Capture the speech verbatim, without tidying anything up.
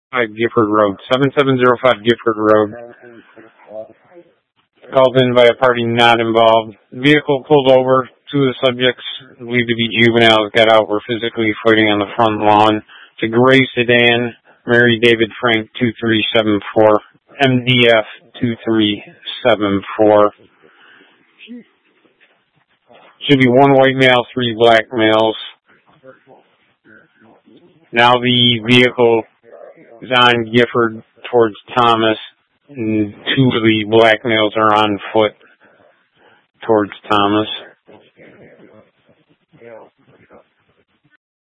five Gifford Road, seven seven zero five Gifford Road. Called in by a party not involved. Vehicle pulled over. Two of the subjects, believed to be juveniles, got out, were physically fighting on the front lawn. It's a gray sedan, Mary David Frank two three seven four, M D F two three seven four. Should be one white male, three black males. Now the vehicle is on Gifford towards Thomas, and two of the black males are on foot towards Thomas.